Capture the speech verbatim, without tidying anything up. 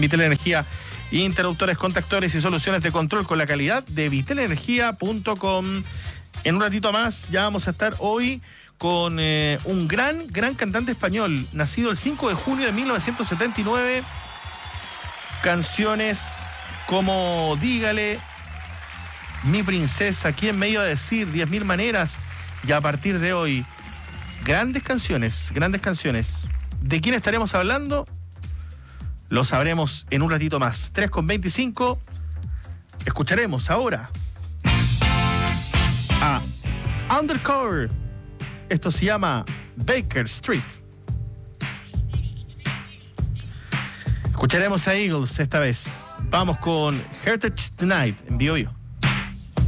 Vitel Energía, interruptores, contactores y soluciones de control con la calidad de vitel energía punto com. En un ratito más ya vamos a estar hoy con eh, un gran, gran cantante español, nacido el cinco de junio de mil novecientos setenta y nueve. Canciones como Dígale, Mi Princesa, ¿quién me iba a decir? diez mil maneras. Y a partir de hoy, grandes canciones, grandes canciones. ¿De quién estaremos hablando? Lo sabremos en un ratito más. tres con veinticinco. Escucharemos ahora a Undercover. Esto se llama Baker Street. Escucharemos a Eagles esta vez. Vamos con Heritage Tonight en Bio Bio.